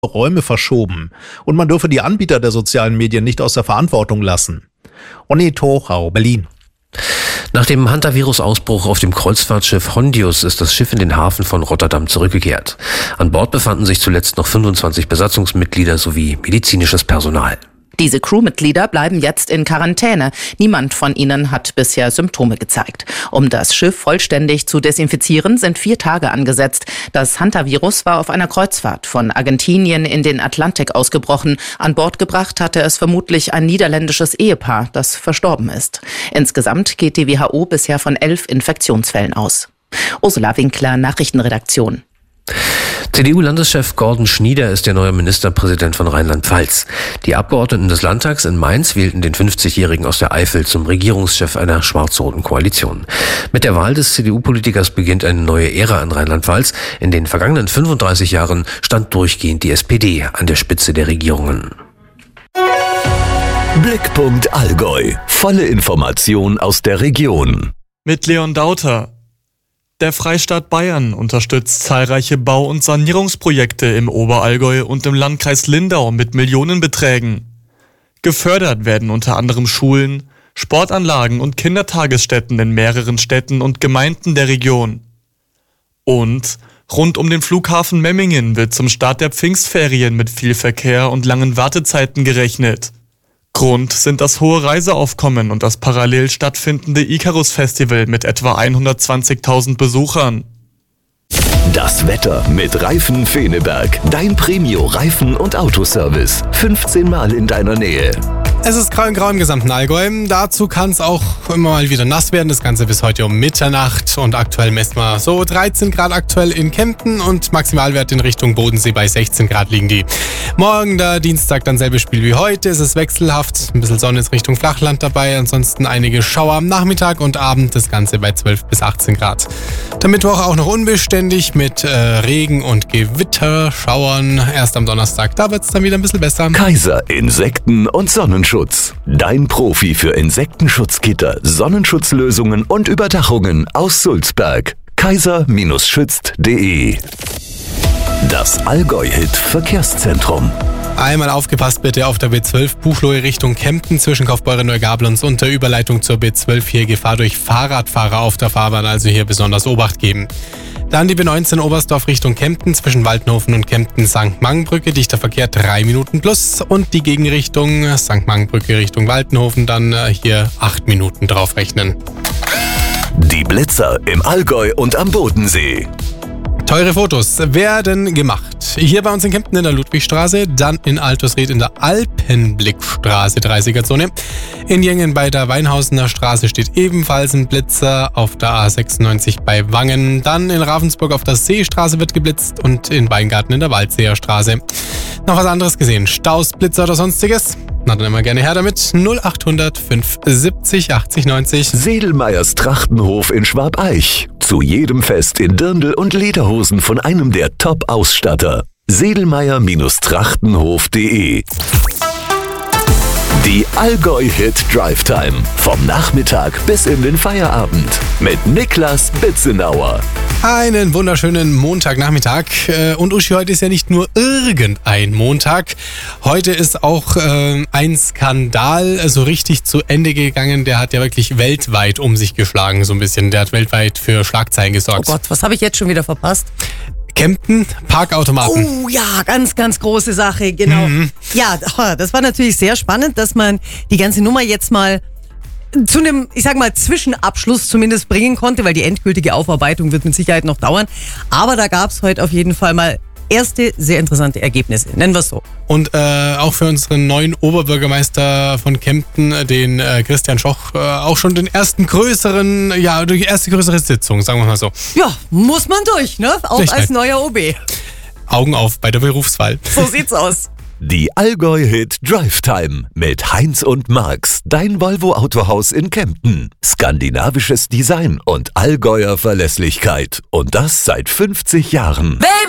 Räume verschoben. Und man dürfe die Anbieter der sozialen Medien nicht aus der Verantwortung lassen. Onni Tochau, Berlin. Nach dem Hantavirus-Ausbruch auf dem Kreuzfahrtschiff Hondius ist das Schiff in den Hafen von Rotterdam zurückgekehrt. An Bord befanden sich zuletzt noch 25 Besatzungsmitglieder sowie medizinisches Personal. Diese Crewmitglieder bleiben jetzt in Quarantäne. Niemand von ihnen hat bisher Symptome gezeigt. Um das Schiff vollständig zu desinfizieren, sind 4 Tage angesetzt. Das Hantavirus war auf einer Kreuzfahrt von Argentinien in den Atlantik ausgebrochen. An Bord gebracht hatte es vermutlich ein niederländisches Ehepaar, das verstorben ist. Insgesamt geht die WHO bisher von 11 Infektionsfällen aus. Ursula Winkler, Nachrichtenredaktion. CDU-Landeschef Gordon Schnieder ist der neue Ministerpräsident von Rheinland-Pfalz. Die Abgeordneten des Landtags in Mainz wählten den 50-Jährigen aus der Eifel zum Regierungschef einer schwarz-roten Koalition. Mit der Wahl des CDU-Politikers beginnt eine neue Ära in Rheinland-Pfalz. In den vergangenen 35 Jahren stand durchgehend die SPD an der Spitze der Regierungen. Blickpunkt Allgäu. Volle Information aus der Region. Mit Leon Dauter. Der Freistaat Bayern unterstützt zahlreiche Bau- und Sanierungsprojekte im Oberallgäu und im Landkreis Lindau mit Millionenbeträgen. Gefördert werden unter anderem Schulen, Sportanlagen und Kindertagesstätten in mehreren Städten und Gemeinden der Region. Und rund um den Flughafen Memmingen wird zum Start der Pfingstferien mit viel Verkehr und langen Wartezeiten gerechnet. Grund sind das hohe Reiseaufkommen und das parallel stattfindende Icarus-Festival mit etwa 120.000 Besuchern. Das Wetter mit Reifen Feneberg. Dein Premio-Reifen- und Autoservice. 15 Mal in deiner Nähe. Es ist grau in grau im gesamten Allgäu. Dazu kann es auch immer mal wieder nass werden. Das Ganze bis heute um Mitternacht. Und aktuell messen wir so 13 Grad aktuell in Kempten und Maximalwert in Richtung Bodensee bei 16 Grad liegen die. Morgen, der Dienstag, dann selbes Spiel wie heute. Es ist wechselhaft. Ein bisschen Sonne ist Richtung Flachland dabei. Ansonsten einige Schauer am Nachmittag und Abend. Das Ganze bei 12 bis 18 Grad. Der Mittwoch auch noch unbeständig mit Regen und Gewitterschauern. Erst am Donnerstag, da wird es dann wieder ein bisschen besser. Kaiser Insekten- und Sonnenschutz. Dein Profi für Insektenschutzgitter, Sonnenschutzlösungen und Überdachungen aus Sulzberg. kaiser-schützt.de. Das Allgäu-Hit-Verkehrszentrum. Einmal aufgepasst bitte auf der B12 Buchloe Richtung Kempten zwischen Kaufbeuren-Neugablons und der Überleitung zur B12 hier Gefahr durch Fahrradfahrer auf der Fahrbahn, also hier besonders Obacht geben. Dann die B19 Oberstdorf Richtung Kempten zwischen Waldhofen und Kempten-St. Mangenbrücke, dichter Verkehr 3 Minuten plus und die Gegenrichtung St. Mangenbrücke Richtung Waldenhofen dann hier 8 Minuten drauf rechnen. Die Blitzer im Allgäu und am Bodensee. Teure Fotos werden gemacht. Hier bei uns in Kempten in der Ludwigstraße, dann in Altersried in der Alpenblickstraße, 30er-Zone. In Jengen bei der Weinhausener Straße steht ebenfalls ein Blitzer, auf der A96 bei Wangen. Dann in Ravensburg auf der Seestraße wird geblitzt und in Weingarten in der Waldseer Straße. Noch was anderes gesehen? Staus, Blitzer oder sonstiges? Na dann immer gerne her damit. 0800 570 80 90. Sedelmeyers Trachtenhof in Schwabeich. Zu jedem Fest in Dirndl und Lederhosen von einem der Top-Ausstatter. Sedelmeyer-Trachtenhof.de. Die Allgäu-Hit Drive Time. Vom Nachmittag bis in den Feierabend. Mit Niklas Bitzenauer. Einen wunderschönen Montagnachmittag. Und Uschi, heute ist ja nicht nur irgendein Montag. Heute ist auch ein Skandal so richtig zu Ende gegangen. Der hat ja wirklich weltweit um sich geschlagen, so ein bisschen. Der hat weltweit für Schlagzeilen gesorgt. Oh Gott, was habe ich jetzt schon wieder verpasst? Kempten, Parkautomaten. Oh ja, ganz, ganz große Sache, genau. Ja, das war natürlich sehr spannend, dass man die ganze Nummer jetzt mal zu einem, ich sag mal, Zwischenabschluss zumindest bringen konnte, weil die endgültige Aufarbeitung wird mit Sicherheit noch dauern. Aber da gab es heute auf jeden Fall mal erste sehr interessante Ergebnisse, nennen wir es so. Und auch für unseren neuen Oberbürgermeister von Kempten, den Christian Schoch, auch schon die erste größere Sitzung, sagen wir mal so. Ja, muss man durch, ne? Auch als neuer OB. Augen auf bei der Berufswahl. So sieht's aus. Die Allgäu-Hit Drive Time mit Heinz und Marx, dein Volvo-Autohaus in Kempten. Skandinavisches Design und Allgäuer Verlässlichkeit. Und das seit 50 Jahren. Baby!